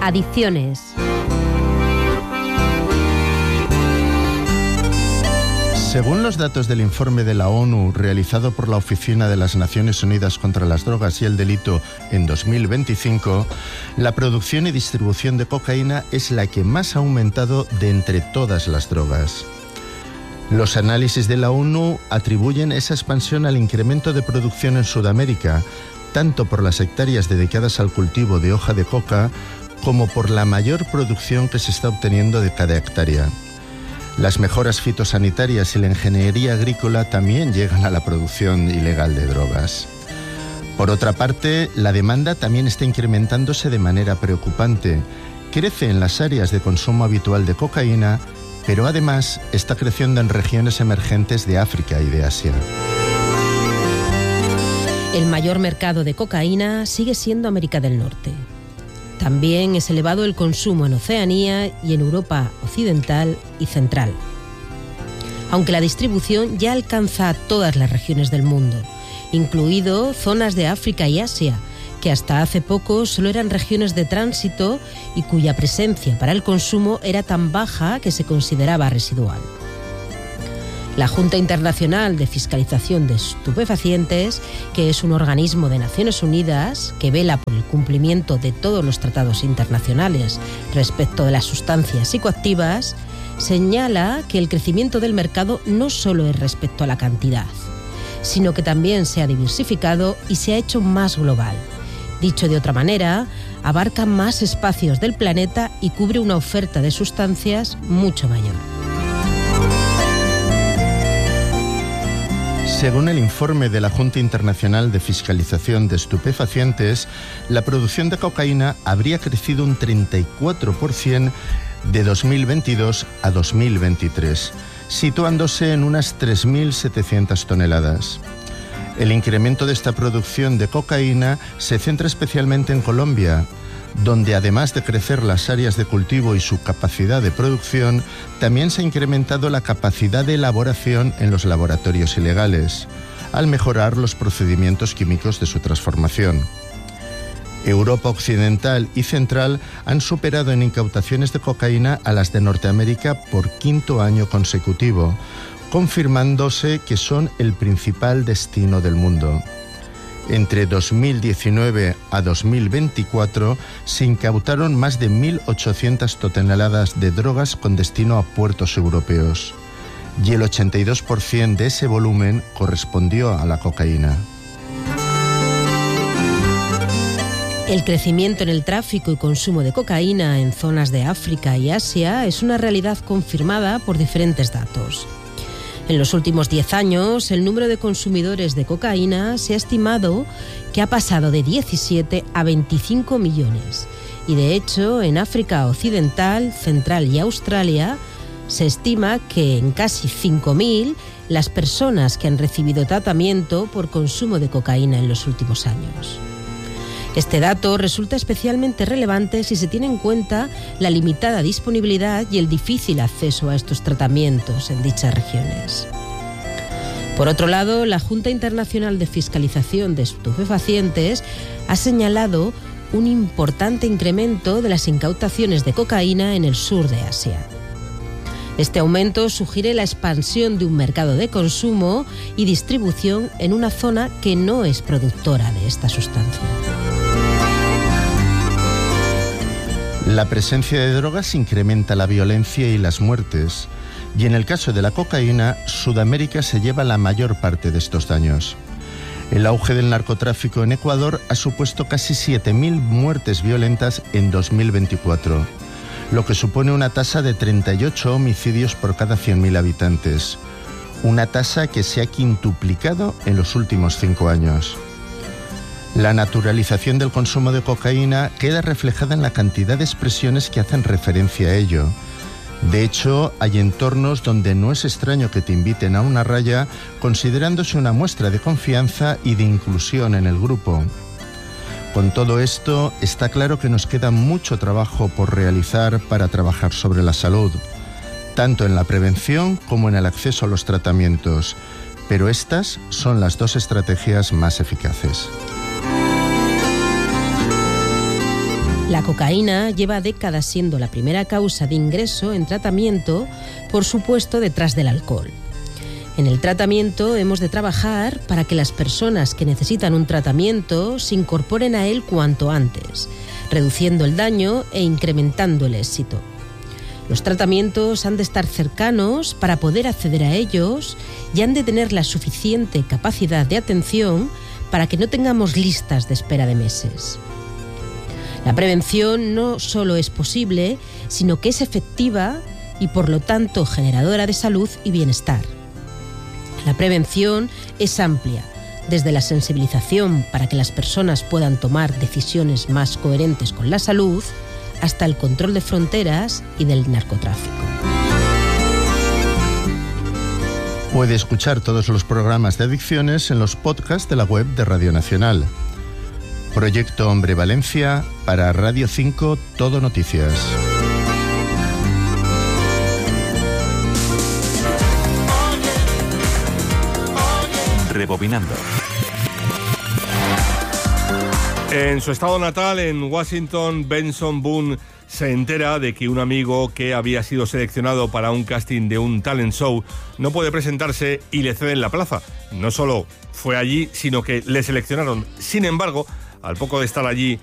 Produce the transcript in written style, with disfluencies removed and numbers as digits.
Adicciones. Según los datos del informe de la ONU realizado por la Oficina de las Naciones Unidas contra las Drogas y el Delito en 2025, la producción y distribución de cocaína es la que más ha aumentado de entre todas las drogas. Los análisis de la ONU atribuyen esa expansión al incremento de producción en Sudamérica, tanto por las hectáreas dedicadas al cultivo de hoja de coca como por la mayor producción que se está obteniendo de cada hectárea. Las mejoras fitosanitarias y la ingeniería agrícola también llegan a la producción ilegal de drogas. Por otra parte, la demanda también está incrementándose de manera preocupante. Crece en las áreas de consumo habitual de cocaína, pero además está creciendo en regiones emergentes de África y de Asia. El mayor mercado de cocaína sigue siendo América del Norte. También es elevado el consumo en Oceanía y en Europa Occidental y Central. Aunque la distribución ya alcanza a todas las regiones del mundo, incluido zonas de África y Asia, que hasta hace poco solo eran regiones de tránsito y cuya presencia para el consumo era tan baja que se consideraba residual. La Junta Internacional de Fiscalización de Estupefacientes, que es un organismo de Naciones Unidas que vela por el cumplimiento de todos los tratados internacionales respecto de las sustancias psicoactivas, señala que el crecimiento del mercado no solo es respecto a la cantidad, sino que también se ha diversificado y se ha hecho más global. Dicho de otra manera, abarca más espacios del planeta y cubre una oferta de sustancias mucho mayor. Según el informe de la Junta Internacional de Fiscalización de Estupefacientes, la producción de cocaína habría crecido un 34% de 2022 a 2023, situándose en unas 3.700 toneladas. El incremento de esta producción de cocaína se centra especialmente en Colombia, donde además de crecer las áreas de cultivo y su capacidad de producción, también se ha incrementado la capacidad de elaboración en los laboratorios ilegales, al mejorar los procedimientos químicos de su transformación. Europa Occidental y Central han superado en incautaciones de cocaína a las de Norteamérica por quinto año consecutivo, confirmándose que son el principal destino del mundo. Entre 2019 a 2024 se incautaron más de 1.800 toneladas de drogas con destino a puertos europeos, y el 82% de ese volumen correspondió a la cocaína. El crecimiento en el tráfico y consumo de cocaína en zonas de África y Asia es una realidad confirmada por diferentes datos. En los últimos 10 años, el número de consumidores de cocaína se ha estimado que ha pasado de 17 a 25 millones. Y de hecho, en África Occidental, Central y Australia, se estima que en casi 5.000 las personas que han recibido tratamiento por consumo de cocaína en los últimos años. Este dato resulta especialmente relevante si se tiene en cuenta la limitada disponibilidad y el difícil acceso a estos tratamientos en dichas regiones. Por otro lado, la Junta Internacional de Fiscalización de Estupefacientes ha señalado un importante incremento de las incautaciones de cocaína en el sur de Asia. Este aumento sugiere la expansión de un mercado de consumo y distribución en una zona que no es productora de esta sustancia. La presencia de drogas incrementa la violencia y las muertes, y en el caso de la cocaína, Sudamérica se lleva la mayor parte de estos daños. El auge del narcotráfico en Ecuador ha supuesto casi 7.000 muertes violentas en 2024, lo que supone una tasa de 38 homicidios por cada 100.000 habitantes, una tasa que se ha quintuplicado en los últimos 5 años. La naturalización del consumo de cocaína queda reflejada en la cantidad de expresiones que hacen referencia a ello. De hecho, hay entornos donde no es extraño que te inviten a una raya, considerándose una muestra de confianza y de inclusión en el grupo. Con todo esto, está claro que nos queda mucho trabajo por realizar para trabajar sobre la salud, tanto en la prevención como en el acceso a los tratamientos, pero estas son las dos estrategias más eficaces. La cocaína lleva décadas siendo la primera causa de ingreso en tratamiento, por supuesto, detrás del alcohol. En el tratamiento hemos de trabajar para que las personas que necesitan un tratamiento se incorporen a él cuanto antes, reduciendo el daño e incrementando el éxito. Los tratamientos han de estar cercanos para poder acceder a ellos y han de tener la suficiente capacidad de atención para que no tengamos listas de espera de meses. La prevención no solo es posible, sino que es efectiva y por lo tanto generadora de salud y bienestar. La prevención es amplia, desde la sensibilización para que las personas puedan tomar decisiones más coherentes con la salud, hasta el control de fronteras y del narcotráfico. Puede escuchar todos los programas de adicciones en los podcasts de la web de Radio Nacional. Proyecto Hombre Valencia para Radio 5 Todo Noticias. Rebobinando. En su estado natal, en Washington, Benson Boone se entera de que un amigo que había sido seleccionado para un casting de un talent show no puede presentarse y le ceden la plaza. No solo fue allí, sino que le seleccionaron. Sin embargo, al poco de estar allí,